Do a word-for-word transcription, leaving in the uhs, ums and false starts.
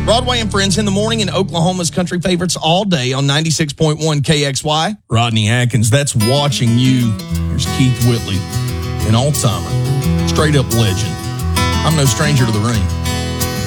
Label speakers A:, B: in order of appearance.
A: Broadway and Friends in the morning and Oklahoma's country favorites all day on ninety-six point one K X Y. Rodney Atkins, that's Watching You. Here's Keith Whitley, an all-timer, straight-up legend. I'm no stranger to the ring.